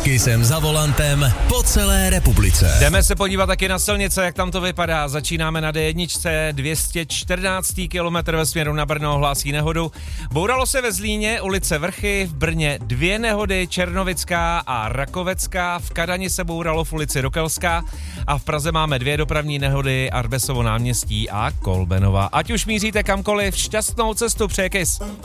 Kysem za volantem po celé republice. Jdeme se podívat taky na silnice, jak tam to vypadá. Začínáme na D1, 214. kilometr ve směru na Brno, hlásí nehodu. Bouralo se ve Zlíně, ulice Vrchy, v Brně 2 nehody, Černovická a Rakovecká, v Kadani se bouralo v ulici Rokelská a v Praze máme 2 dopravní nehody, Arbesovo náměstí a Kolbenova. Ať už míříte kamkoliv, šťastnou cestu, přeje Kys.